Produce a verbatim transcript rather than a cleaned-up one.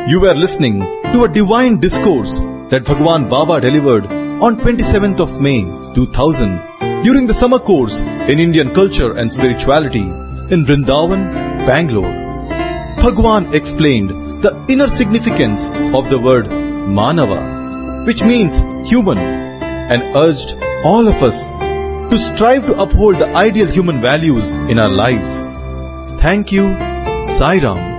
You were listening to a divine discourse that Bhagwan Baba delivered on twenty-seventh of May two thousand during the summer course in Indian culture and spirituality in Vrindavan, Bangalore. Bhagwan explained the inner significance of the word Manava, which means human, and urged all of us to strive to uphold the ideal human values in our lives. Thank you, Sai Ram.